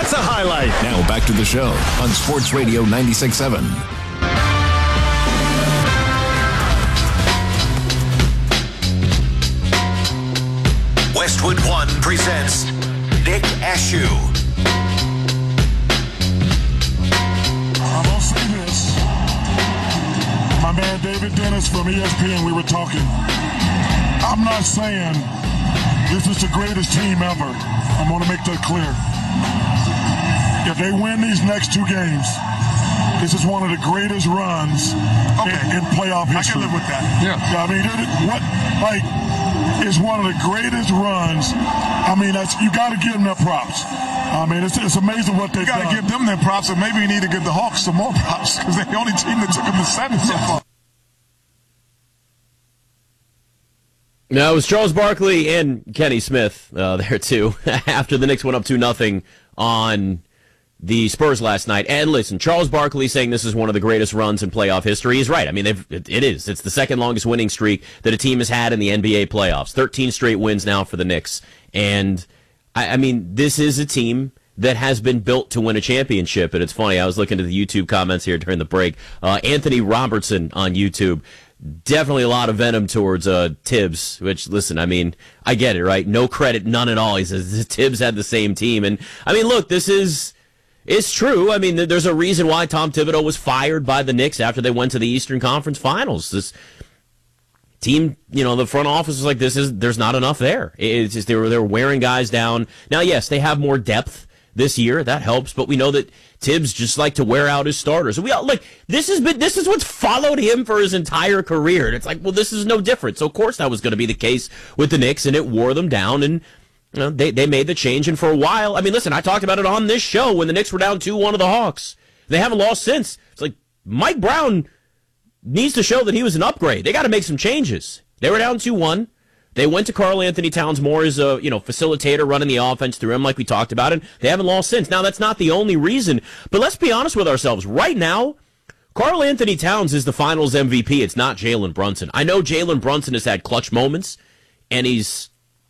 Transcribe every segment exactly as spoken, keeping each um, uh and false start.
the highlight. Now back to the show on Sports Radio ninety-six point seven. Westwood One presents Nick Ashew. I'm going to say this. My man David Dennis from E S P N, we were talking. I'm not saying this is the greatest team ever. I'm going to make that clear. If they win these next two games, this is one of the greatest runs okay. in, in playoff history. I can live with that. Yeah. yeah I mean, what, like, it's one of the greatest runs. I mean, that's, you got to give them their props. I mean, it's, it's amazing what they've done. You got to give them their props, and maybe you need to give the Hawks some more props because they're the only team that took them to seven so far. No, it was Charles Barkley and Kenny Smith uh, there, too, after the Knicks went up two nothing on the Spurs last night. And listen, Charles Barkley saying this is one of the greatest runs in playoff history. He's right. I mean, they've, it, it is. It's the second longest winning streak that a team has had in the N B A playoffs. thirteen straight wins now for the Knicks. And, I, I mean, this is a team that has been built to win a championship. And it's funny, I was looking at the YouTube comments here during the break. Uh, Anthony Robertson on YouTube. Definitely a lot of venom towards uh, Tibbs, which, listen, I mean, I get it, right? No credit, none at all. He says Tibbs had the same team. And, I mean, look, this is, it's true. I mean, there's a reason why Tom Thibodeau was fired by the Knicks after they went to the Eastern Conference Finals. This team, you know, the front office was like, this is, there's not enough there. It's just, they were, they were wearing guys down. Now, yes, they have more depth this year. That helps, but we know that Tibbs just like to wear out his starters. We all like this has been this is what's followed him for his entire career. And it's like, well, this is no different. So of course that was going to be the case with the Knicks, and it wore them down. And you know, they they made the change. And for a while, I mean, listen, I talked about it on this show when the Knicks were down two one to the Hawks. They haven't lost since. It's like Mike Brown needs to show that he was an upgrade. They got to make some changes. They were down two one. They went to Karl Anthony Towns more as a, you know, facilitator running the offense through him like we talked about, and they haven't lost since. Now, that's not the only reason, but let's be honest with ourselves. Right now, Karl Anthony Towns is the finals M V P. It's not Jalen Brunson. I know Jalen Brunson has had clutch moments, and he's,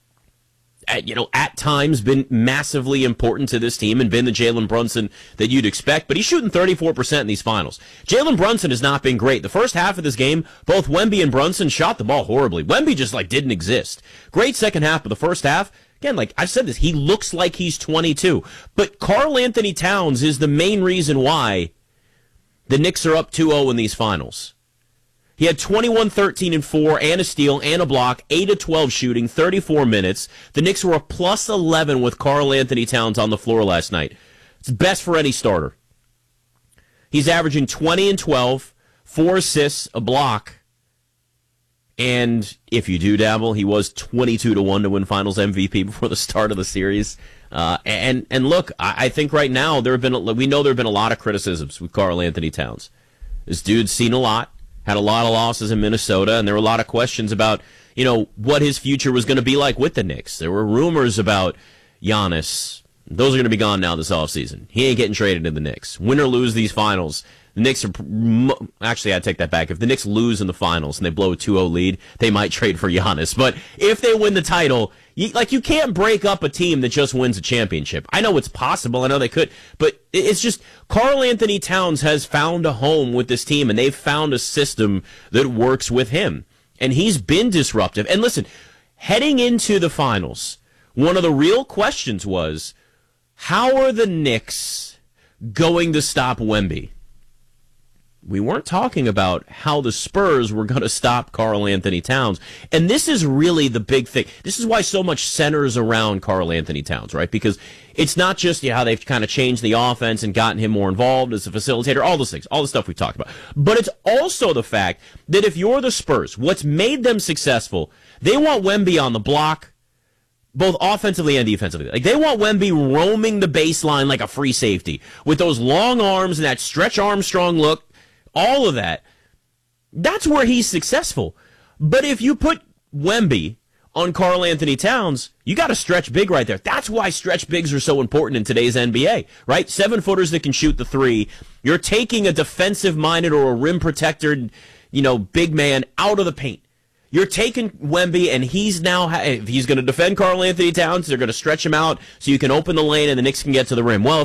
at, you know, at times been massively important to this team and been the Jalen Brunson that you'd expect, but he's shooting thirty-four percent in these finals. Jalen Brunson has not been great. The first half of this game, both Wemby and Brunson shot the ball horribly. Wemby just, like, didn't exist. Great second half, but the first half, again, like I've said this, he looks like he's twenty-two. But Karl Anthony Towns is the main reason why the Knicks are up two oh in these finals. He had twenty-one, thirteen, and four, and a steal, and a block, eight of twelve shooting, thirty-four minutes. The Knicks were a plus eleven with Karl Anthony Towns on the floor last night. It's best for any starter. He's averaging twenty and twelve, four assists, a block. And if you do dabble, he was twenty-two to one to win Finals M V P before the start of the series. Uh, and and look, I, I think right now there have been a, we know there have been a lot of criticisms with Karl Anthony Towns. This dude's seen a lot. Had a lot of losses in Minnesota, and there were a lot of questions about, you know, what his future was going to be like with the Knicks. There were rumors about Giannis. Those are going to be gone now this offseason. He ain't getting traded to the Knicks. Win or lose these finals, the Knicks are... Actually, I take that back. If the Knicks lose in the finals and they blow a two oh lead, they might trade for Giannis. But if they win the title, you, like, you can't break up a team that just wins a championship. I know it's possible. I know they could. But it's just... Karl Anthony Towns has found a home with this team, and they've found a system that works with him. And he's been disruptive. And listen, heading into the finals, one of the real questions was, how are the Knicks going to stop Wemby? We weren't talking about how the Spurs were going to stop Karl Anthony Towns. And this is really the big thing. This is why so much centers around Karl Anthony Towns, right? Because it's not just, you know, how they've kind of changed the offense and gotten him more involved as a facilitator, all those things, all the stuff we've talked about. But it's also the fact that if you're the Spurs, what's made them successful, they want Wemby on the block, both offensively and defensively. Like, they want Wemby roaming the baseline like a free safety with those long arms and that stretch Armstrong look. All of that, that's where he's successful. But if you put Wemby on Karl Anthony Towns, you got to stretch big right there. That's why stretch bigs are so important in today's N B A, right? Seven footers that can shoot the three. You're taking a defensive-minded or a rim protector, you know, big man out of the paint. You're taking Wemby, and he's now, if he's going to defend Karl Anthony Towns, they're going to stretch him out so you can open the lane and the Knicks can get to the rim. Well,